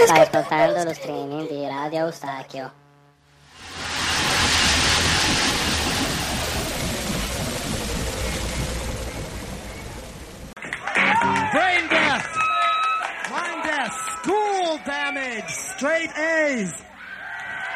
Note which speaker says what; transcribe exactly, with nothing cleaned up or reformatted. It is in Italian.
Speaker 1: Stai ascoltando lo streaming di Radio Eustachio.
Speaker 2: Brain death, mind death, school damage, straight A's.